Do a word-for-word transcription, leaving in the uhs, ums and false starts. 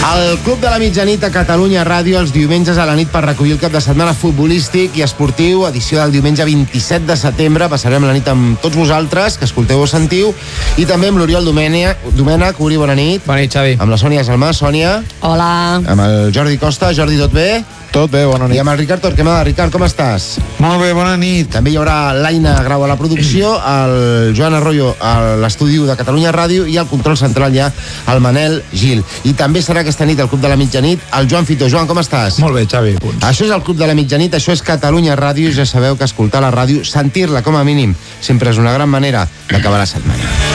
El Club de la Mitjanit a Catalunya Ràdio els diumenges a la nit per recollir el cap de setmana futbolístic i esportiu, edició del diumenge vint-i-set de setembre. Passarem la nit amb tots vosaltres, que escolteu o sentiu, i també amb l'Oriol Domènech. Domènech, Uri, bona nit. Bona nit, Xavi. Amb la Sònia Salmà. Sònia. Hola. Amb el Jordi Costa. Jordi, tot bé? Tot bé, bona nit. I amb el Ricard Torquemada. Ricard, com estàs? Molt bé, bona nit. També hi haurà l'Aina Grau a la producció, el Joan Arroyo a l'estudi de Catalunya Ràdio i al control central ja el Manel Gil. I també serà aquesta nit al Club de la Mitjanit el Joan Fito. Joan, com estàs? Molt bé, Xavi. Punts. Això és el Club de la Mitjanit, això és Catalunya Ràdio. Ja sabeu que escoltar la ràdio, sentir-la com a mínim, sempre és una gran manera d'acabar la setmana.